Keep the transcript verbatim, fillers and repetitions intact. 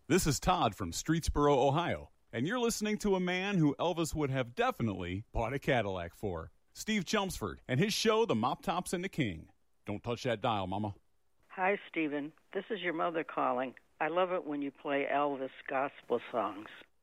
This is Todd from Streetsboro, Ohio, and you're listening to a man who Elvis would have definitely bought a Cadillac for. Steve Chelmsford and his show, The Mop Tops and the King. Don't touch that dial, Mama. Hi, Stephen. This is your mother calling. I love it when you play Elvis gospel songs.